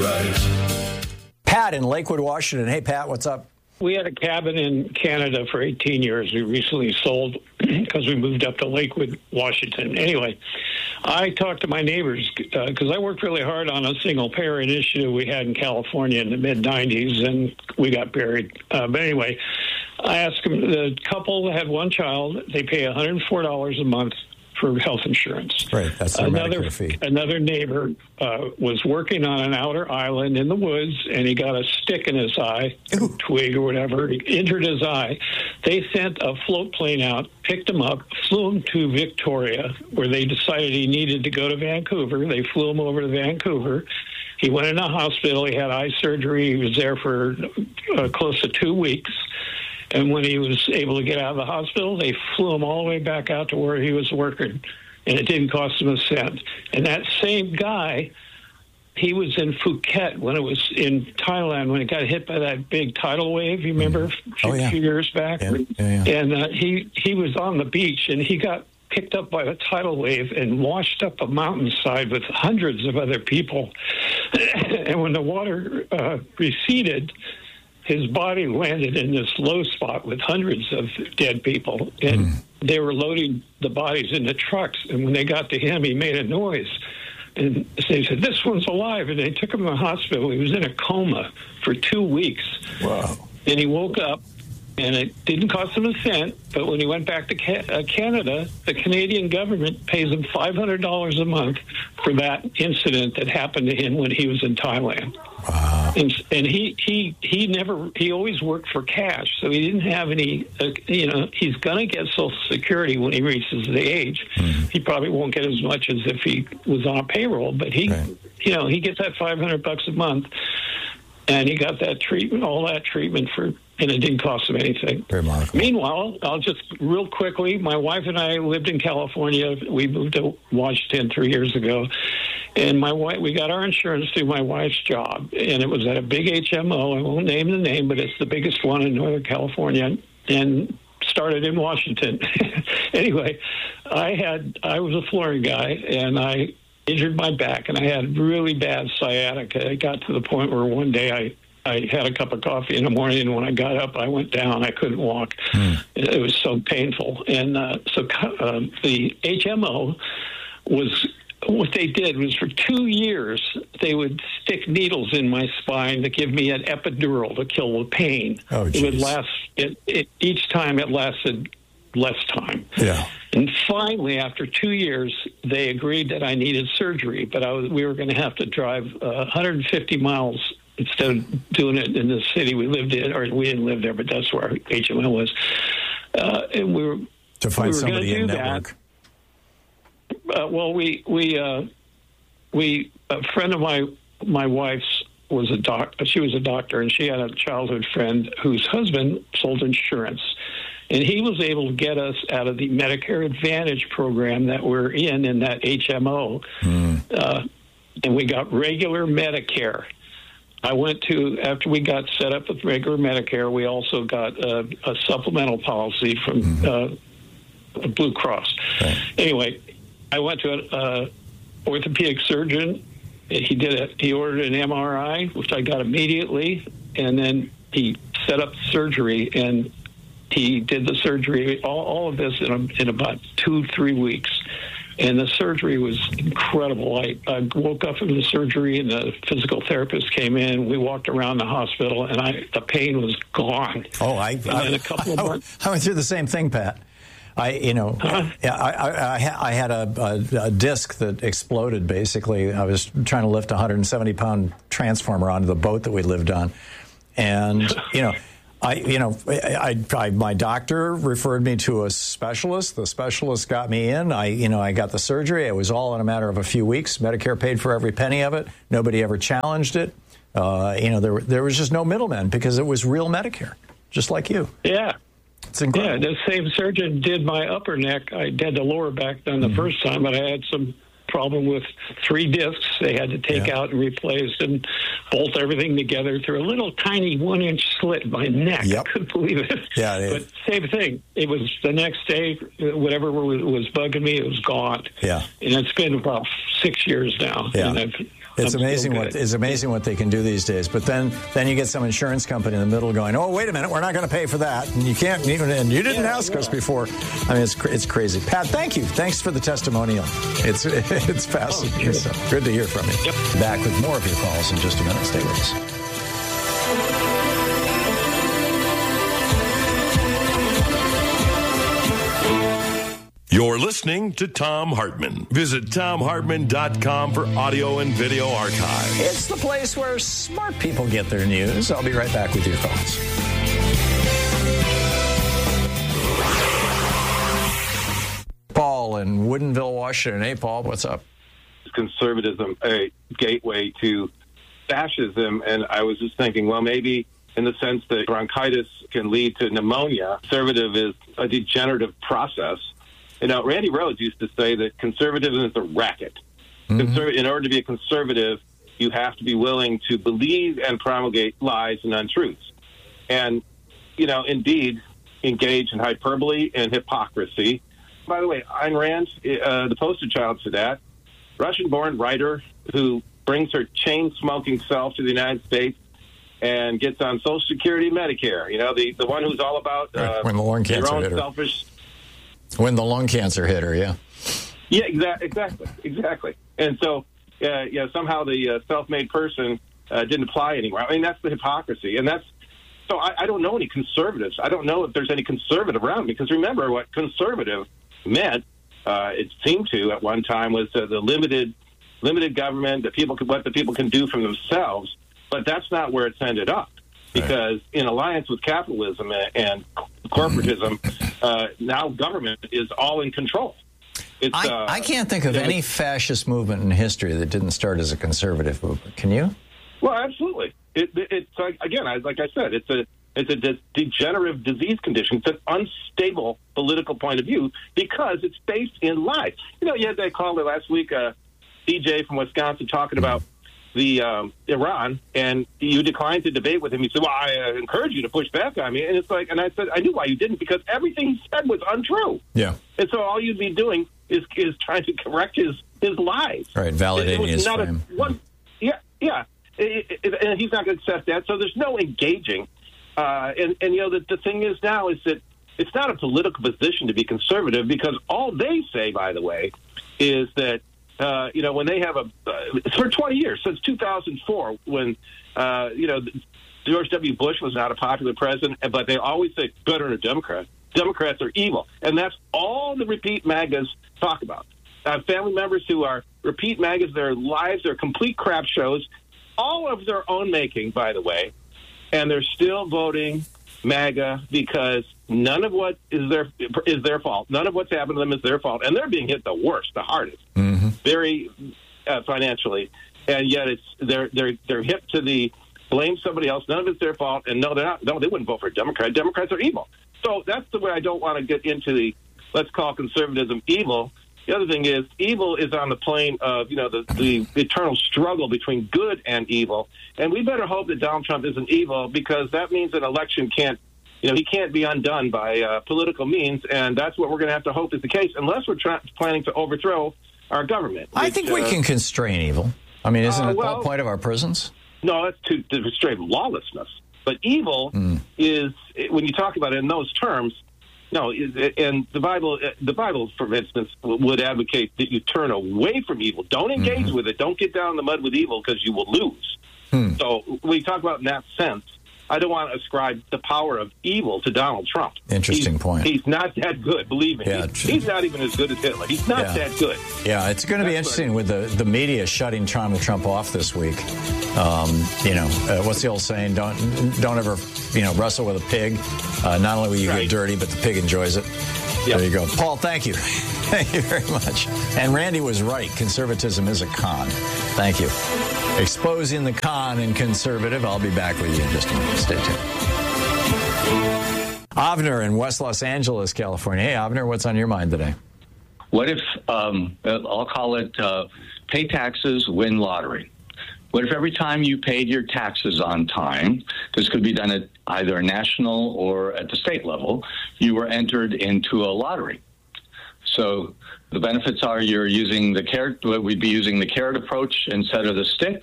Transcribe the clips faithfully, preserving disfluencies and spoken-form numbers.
right. Pat in Lakewood, Washington. Hey, Pat, what's up? We had a cabin in Canada for eighteen years. We recently sold because we moved up to Lakewood, Washington. Anyway, I talked to my neighbors because uh, I worked really hard on a single-payer initiative we had in California in the mid nineties, and we got buried. Uh, but anyway, I asked them, the couple had one child. They pay one hundred four dollars a month for health insurance. Right, that's their another, Medicare fee. Another neighbor uh, was working on an outer island in the woods, and he got a stick in his eye, Ooh. twig or whatever, he injured his eye. They sent a float plane out, picked him up, flew him to Victoria, where they decided he needed to go to Vancouver. They flew him over to Vancouver. He went in a hospital. He had eye surgery. He was there for uh, close to two weeks. And when he was able to get out of the hospital, they flew him all the way back out to where he was working, and it didn't cost him a cent. And that same guy, he was in Phuket when it was in Thailand, when it got hit by that big tidal wave, you remember, mm. oh, a yeah. few years back? Yeah. Yeah, yeah. And uh, he, he was on the beach, and he got picked up by the tidal wave and washed up a mountainside with hundreds of other people. And when the water uh, receded, his body landed in this low spot with hundreds of dead people, and mm. they were loading the bodies into trucks. And when they got to him, he made a noise. And they said, "This one's alive." And they took him to the hospital. He was in a coma for two weeks. Wow. And he woke up, and it didn't cost him a cent. But when he went back to Ca- uh, Canada, the Canadian government pays him five hundred dollars a month for that incident that happened to him when he was in Thailand. Wow. And, and he, he, he never, he always worked for cash, so he didn't have any, uh, you know, he's going to get Social Security when he reaches the age. Mm-hmm. He probably won't get as much as if he was on a payroll, but he, right. you know, he gets that five hundred bucks a month, and he got that treatment, all that treatment for, and it didn't cost him anything. Very remarkable. Meanwhile, I'll just real quickly, my wife and I lived in California. We moved to Washington three years ago. And my wife, we got our insurance through my wife's job, and it was at a big H M O. I won't name the name, but it's the biggest one in Northern California, and started in Washington. Anyway, I had I was a flooring guy, and I injured my back, and I had really bad sciatica. It got to the point where one day I, I had a cup of coffee in the morning, and when I got up, I went down. I couldn't walk. Mm. It, it was so painful. And uh, so uh, the H M O was... What they did was for two years, they would stick needles in my spine to give me an epidural to kill the pain. Oh, it would last, it, it, each time it lasted less time. Yeah. And finally, after two years, they agreed that I needed surgery, but I was, we were going to have to drive uh, one hundred fifty miles instead of doing it in the city we lived in, or we didn't live there, but that's where our H M O was. Uh, and we were to find we were somebody in network. That. Uh, well, we we uh, we a friend of my my wife's was a doc. She was a doctor, and she had a childhood friend whose husband sold insurance, and he was able to get us out of the Medicare Advantage program that we're in in that H M O, mm. uh, and we got regular Medicare. I went to, after we got set up with regular Medicare, we also got a, a supplemental policy from mm. uh, Blue Cross. Right. Anyway. I went to an uh, orthopedic surgeon. He did it. He ordered an M R I, which I got immediately, and then he set up surgery, and he did the surgery, all, all of this in, a, in about two, three weeks. And the surgery was incredible. I, I woke up from the surgery, and the physical therapist came in. We walked around the hospital, and I the pain was gone. Oh, I, I, a couple of months, I went through the same thing, Pat. I, you know, huh? I, I, I, I had a, a, a disc that exploded, basically. I was trying to lift a one hundred seventy pound transformer onto the boat that we lived on. And, you know, I, you know, I, I, my doctor referred me to a specialist. The specialist got me in. I, you know, I got the surgery. It was all in a matter of a few weeks. Medicare paid for every penny of it. Nobody ever challenged it. Uh, you know, there, there was just no middleman because it was real Medicare, just like you. Yeah. It's incredible. Yeah, the same surgeon did my upper neck. I did the lower back done the mm-hmm. first time, but I had some problem with three discs they had to take yeah. out and replace and bolt everything together through a little tiny one-inch slit in my neck. Yep. I couldn't believe it. Yeah, it but same thing. It was the next day, whatever was bugging me, it was gone. Yeah. And it's been about six years now. Yeah. And I've It's I'm amazing what it's amazing what they can do these days. But then, then you get some insurance company in the middle going, "Oh, wait a minute, we're not going to pay for that, and you can't even, and you didn't yeah, ask yeah. us before." I mean, it's it's crazy. Pat, thank you. Thanks for the testimonial. It's it's fascinating. Oh, sure. So good to hear from you. Yep. Back with more of your calls in just a minute. Stay with us. You're listening to Thom Hartmann. Visit Thom Hartmann dot com for audio and video archive. It's the place where smart people get their news. I'll be right back with your thoughts. Paul in Woodinville, Washington. Hey, Paul, what's up? Conservatism, a gateway to fascism, and I was just thinking, well, maybe in the sense that bronchitis can lead to pneumonia, conservative is a degenerative process. You know, Randy Rhodes used to say that conservatism is a racket. Mm-hmm. Conserv- in order to be a conservative, you have to be willing to believe and promulgate lies and untruths. And, you know, indeed, engage in hyperbole and hypocrisy. By the way, Ayn Rand, uh, the poster child for that, Russian-born writer who brings her chain-smoking self to the United States and gets on Social Security and Medicare. You know, the, the one who's all about uh, when the lung cancer your own hit her. selfish... When the lung cancer hit her, yeah. Yeah, exa- exactly, exactly. And so, uh, yeah, somehow the uh, self-made person uh, didn't apply anymore. I mean, that's the hypocrisy. And that's, so I, I don't know any conservatives. I don't know if there's any conservative around, because remember what conservative meant, uh, it seemed to at one time, was uh, the limited limited government, that people could, what the people can do for themselves. But that's not where it's ended up. Because in alliance with capitalism and corporatism, uh, now government is all in control. It's, I, uh, I can't think of any fascist movement in history that didn't start as a conservative movement. Can you? Well, absolutely. It, it, it's like, again, I, like I said, it's a it's a de- degenerative disease condition. It's an unstable political point of view because it's based in lies. You know, you had that caller last week, uh, D J from Wisconsin, talking about the um, Iran, and you declined to debate with him. He said, well, I uh, encourage you to push back on me. And it's like, and I said, I knew why you didn't, because everything he said was untrue. Yeah. And so all you'd be doing is is trying to correct his, his lies. Right, validating his not frame. A, one, yeah, yeah. It, it, and he's not going to accept that. So there's no engaging. Uh, and, and, you know, the, the thing is now is that it's not a political position to be conservative, because all they say, by the way, is that, Uh, you know, when they have a uh, for twenty years, since two thousand four, when uh, you know George W. Bush was not a popular president, but they always say better than a Democrat. Democrats are evil, and that's all the repeat MAGAs talk about. Uh, family members who are repeat MAGAs, their lives are complete crap shows, all of their own making, by the way, and they're still voting MAGA because none of what is their is their fault. None of what's happened to them is their fault, and they're being hit the worst, the hardest, mm-hmm. very uh, financially, and yet it's they're they're they're hip to the blame somebody else. None of it's their fault, and no, they're not. No, they wouldn't vote for a Democrat. Democrats are evil. So that's the way I don't want to get into the let's call conservatism evil. The other thing is, evil is on the plane of, you know, the, the eternal struggle between good and evil. And we better hope that Donald Trump isn't evil, because that means an election can't, you know, he can't be undone by uh, political means. And that's what we're going to have to hope is the case, unless we're tra- planning to overthrow our government. I which, think we uh, can constrain evil. I mean, isn't uh, it the well, whole point of our prisons? No, that's to, to restrain lawlessness. But evil mm. is, when you talk about it in those terms, no, and the Bible, the Bible, for instance, would advocate that you turn away from evil. Don't engage mm-hmm. with it. Don't get down in the mud with evil, because you will lose. Hmm. So when you talk about in that sense, I don't want to ascribe the power of evil to Donald Trump. Interesting he's, point. He's not that good, believe me. Yeah, he's, he's not even as good as Hitler. He's not yeah. that good. Yeah, it's going to be interesting with the, the media shutting Donald Trump off this week. Um, you know, uh, what's the old saying? Don't don't ever, you know, wrestle with a pig. Uh, not only will you right. get dirty, but the pig enjoys it. Yep. There you go. Paul, thank you. Thank you very much. And Randy was right. Conservatism is a con. Thank you. Exposing the con in conservative. I'll be back with you in just a minute. Stay tuned. Avner in West Los Angeles, California. Hey, Avner, what's on your mind today? What if, um, I'll call it uh, pay taxes, win lottery. What if every time you paid your taxes on time, this could be done at either a national or at the state level, you were entered into a lottery? So the benefits are you're using the carrot. We'd be using the carrot approach instead of the stick.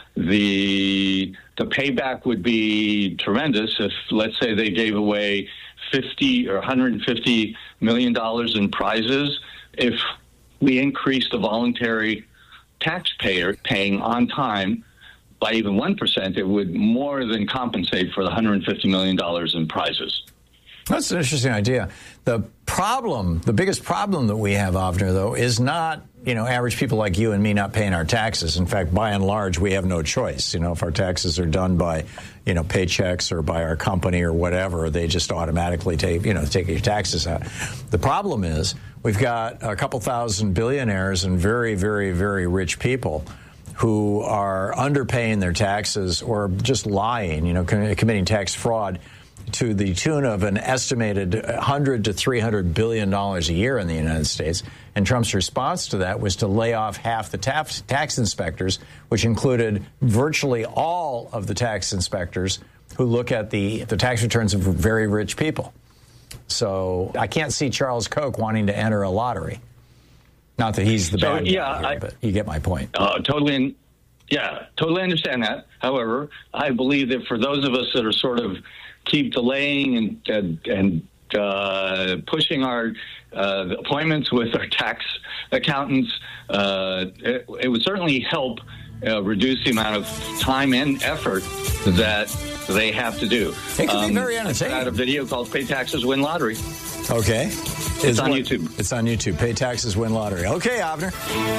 The the payback would be tremendous if, let's say, they gave away fifty or one hundred fifty million dollars in prizes. If we increase the voluntary taxpayer paying on time by even one percent, it would more than compensate for the one hundred fifty million dollars in prizes. That's an interesting idea. The problem, the biggest problem that we have, Avner, though, is not, you know, average people like you and me not paying our taxes. In fact, by and large, we have no choice. You know, if our taxes are done by, you know, paychecks or by our company or whatever, they just automatically take, you know, take your taxes out. The problem is we've got a couple thousand billionaires and very, very, very rich people who are underpaying their taxes or just lying, you know, committing tax fraud to the tune of an estimated one hundred to three hundred billion dollars a year in the United States. And Trump's response to that was to lay off half the tax, tax inspectors, which included virtually all of the tax inspectors who look at the, the tax returns of very rich people. So I can't see Charles Koch wanting to enter a lottery. Not that he's the so, bad yeah, guy here, I, but you get my point. Uh, totally, yeah, totally understand that. However, I believe that for those of us that are sort of keep delaying and and, and uh, pushing our uh, appointments with our tax accountants, uh, it, it would certainly help uh, reduce the amount of time and effort that they have to do. It can um, be very entertaining. I had a video called "Pay Taxes, Win Lottery." Okay, it's, it's on what, YouTube. It's on YouTube. Pay Taxes, Win Lottery. Okay, Avner.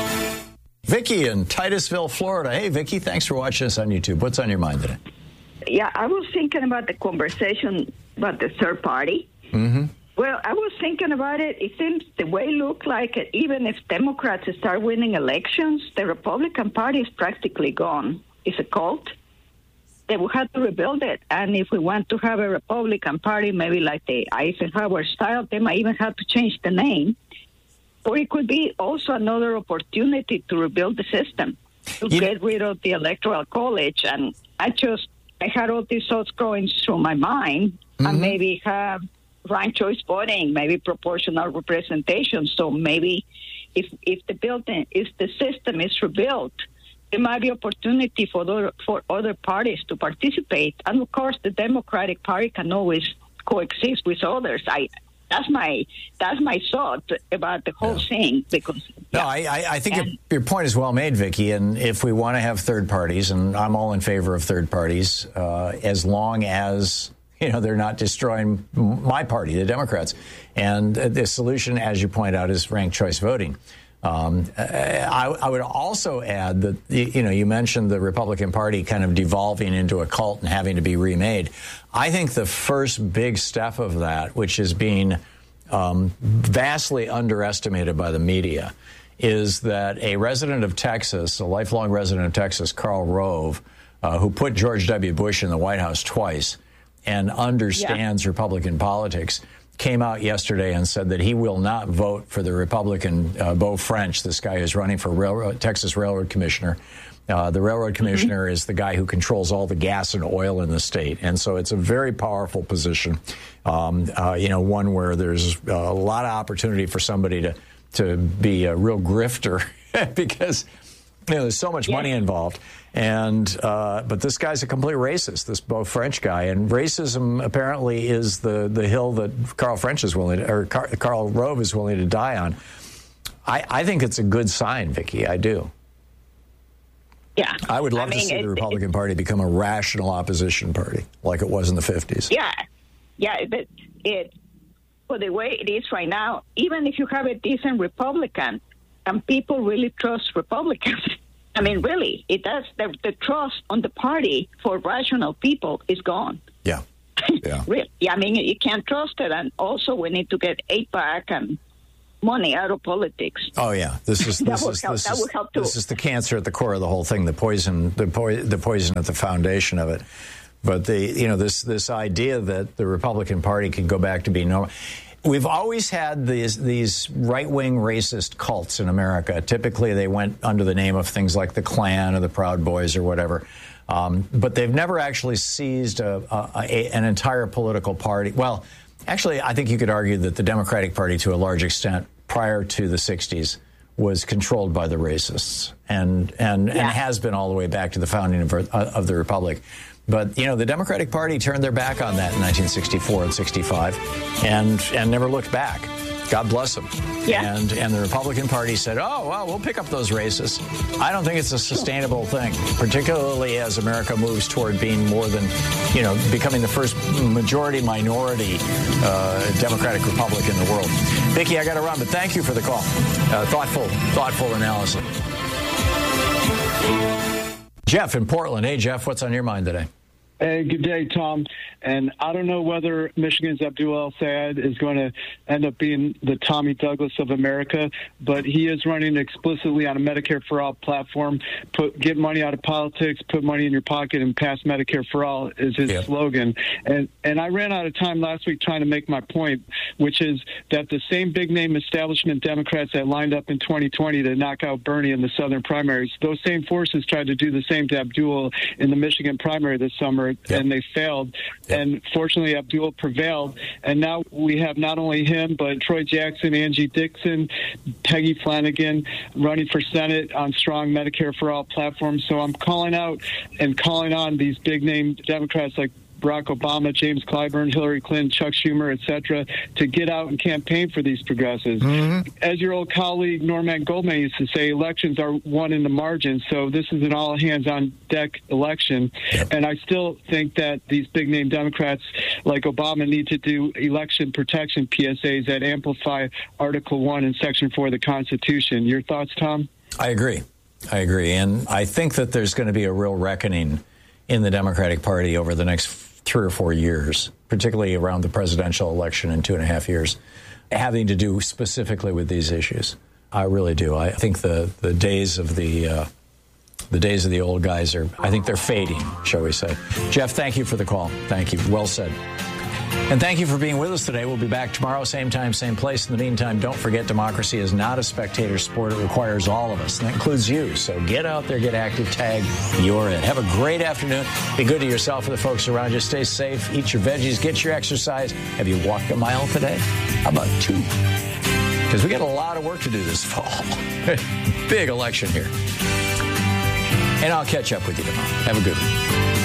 Vicky in Titusville, Florida. Hey, Vicky, thanks for watching us on YouTube. What's on your mind today? Yeah, I was thinking about the conversation about the third party. Mm-hmm. Well, I was thinking about it. It seems the way it looked like it, even if Democrats start winning elections, the Republican Party is practically gone. It's a cult. They will have to rebuild it. And if we want to have a Republican Party, maybe like the Eisenhower style, they might even have to change the name. Or it could be also another opportunity to rebuild the system, to you get rid of the Electoral College. And I just... I had all these thoughts going through my mind, mm-hmm. and maybe have ranked choice voting, maybe proportional representation. So maybe if if the building, if the system is rebuilt, there might be opportunity for the, for other parties to participate. And of course, the Democratic Party can always coexist with others. I that's my that's my thought about the whole yeah. thing. Because no, yeah. I, I think and, your point is well made, Vicky. And if we want to have third parties, and I'm all in favor of third parties, uh, as long as you know they're not destroying my party, the Democrats. And the solution, as you point out, is ranked choice voting. Um, I, I would also add that, you know, you mentioned the Republican Party kind of devolving into a cult and having to be remade. I think the first big step of that, which is being um, vastly underestimated by the media, is that a resident of Texas, a lifelong resident of Texas, Karl Rove, uh, who put George W. Bush in the White House twice and understands yeah. Republican politics, came out yesterday and said that he will not vote for the Republican uh, Beau French, this guy who's running for railroad, Texas Railroad Commissioner. Uh, the railroad commissioner mm-hmm. is the guy who controls all the gas and oil in the state. And so it's a very powerful position, um, uh, you know, one where there's a lot of opportunity for somebody to, to be a real grifter because, you know, there's so much yeah. money involved. And uh, but this guy's a complete racist, this Beau French guy, and racism apparently is the, the hill that Karl French is willing to, or Car- Karl Rove is willing to die on. I, I think it's a good sign, Vicky. I do. Yeah, I would love I mean, to see it, the Republican it, Party become a rational opposition party, like it was in the fifties. Yeah, yeah, but it for the way it is right now, even if you have a decent Republican, and people really trust Republicans. I mean, really, it does. The, the trust on the party for rational people is gone. Yeah. Yeah. Really. Yeah, I mean, you can't trust it. And also, we need to get aid back and money out of politics. Oh, yeah. This is this is help. this that is, would help too. This is the cancer at the core of the whole thing, the poison, the, po- the poison at the foundation of it. But the you know this this idea that the Republican Party could go back to being normal. We've always had these these right-wing racist cults in America. Typically, they went under the name of things like the Klan or the Proud Boys or whatever. Um, but they've never actually seized a, a, a, an entire political party. Well, actually, I think you could argue that the Democratic Party, to a large extent, prior to the sixties was controlled by the racists, and and, yeah. and has been all the way back to the founding of, of the Republic. But, you know, the Democratic Party turned their back on that in nineteen sixty-four and sixty-five and and never looked back. God bless them. Yeah. And and the Republican Party said, oh, well, we'll pick up those racists. I don't think it's a sustainable thing, particularly as America moves toward being more than, you know, becoming the first majority-minority uh, Democratic Republic in the world. Vicki, I got to run, but thank you for the call. Uh, thoughtful, thoughtful analysis. Jeff in Portland. Hey, Jeff, what's on your mind today? Hey, good day, Tom. And I don't know whether Michigan's Abdul El-Sayed is going to end up being the Tommy Douglas of America, but he is running explicitly on a Medicare for All platform. Put get money out of politics, put money in your pocket, and pass Medicare for All is his yep. slogan. And and I ran out of time last week trying to make my point, which is that the same big-name establishment Democrats that lined up in twenty twenty to knock out Bernie in the Southern primaries, those same forces tried to do the same to Abdul in the Michigan primary this summer, yep. and they failed. Yep. And fortunately, Abdul prevailed. And now we have not only him, but Troy Jackson, Angie Dixon, Peggy Flanagan running for Senate on strong Medicare for All platforms. So I'm calling out and calling on these big-name Democrats like Barack Obama, James Clyburn, Hillary Clinton, Chuck Schumer, et cetera, to get out and campaign for these progressives. Mm-hmm. As your old colleague Norman Goldman used to say, elections are won in the margins, so this is an all-hands-on-deck election. Yep. And I still think that these big-name Democrats like Obama need to do election protection P S As that amplify Article one and Section four of the Constitution. Your thoughts, Tom? I agree. I agree. And I think that there's going to be a real reckoning in the Democratic Party over the next three or four years, particularly around the presidential election in two and a half years, having to do specifically with these issues. I really do. I think the, the days of the uh, the days of the old guys are, I think they're fading, shall we say. Jeff, thank you for the call. Thank you. Well said. And thank you for being with us today. We'll be back tomorrow, same time, same place. In the meantime, don't forget democracy is not a spectator sport. It requires all of us, and that includes you. So get out there, get active, tag, you're in. Have a great afternoon. Be good to yourself and the folks around you. Stay safe, eat your veggies, get your exercise. Have you walked a mile today? How about two? Because we got a lot of work to do this fall. Big election here. And I'll catch up with you tomorrow. Have a good one.